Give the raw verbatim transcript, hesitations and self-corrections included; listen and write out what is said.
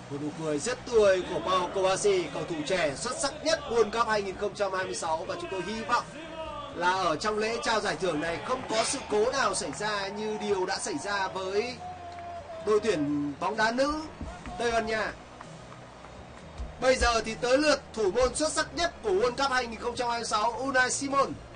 Một nụ cười rất tươi của Pau Kobayashi, cầu thủ trẻ xuất sắc nhất World Cup hai không hai sáu, và chúng tôi hy vọng là ở trong lễ trao giải thưởng này không có sự cố nào xảy ra như điều đã xảy ra với đội tuyển bóng đá nữ Tây Ban Nha. Bây giờ thì tới lượt thủ môn xuất sắc nhất của World Cup hai không hai sáu, Unai Simon.